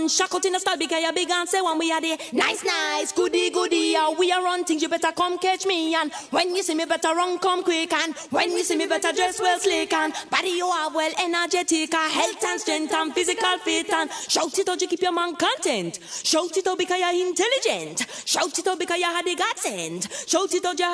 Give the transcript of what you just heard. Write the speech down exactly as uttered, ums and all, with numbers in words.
man shock out in the style because you big and say when we are there. Nice, nice, goody, goody. Yeah, we are on things, you better come catch me. And when you see me, better run, come quick. And when you see me, better dress well slick. And body you are well energetic. And health and strength and physical fit. And shout it out, you keep your man content. Shout it out because you're intelligent. Shout it out because you had the godsend. Shout it out, you